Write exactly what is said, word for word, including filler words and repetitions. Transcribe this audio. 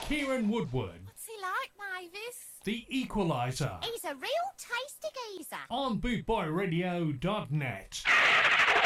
Kieran Woodward, What's he like, Mavis? the Equaliser, He's a real tasty geezer. on bootboy radio dot net.